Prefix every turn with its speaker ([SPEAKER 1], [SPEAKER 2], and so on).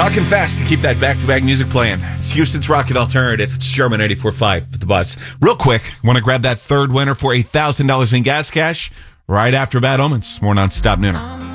[SPEAKER 1] Talking fast to keep that back-to-back music playing. It's Houston's Rocket Alternative. It's Sherman 84.5 with the bus. Real quick, want to grab that third winner for $1,000 in gas cash right after Bad Omens. More non-stop nooner.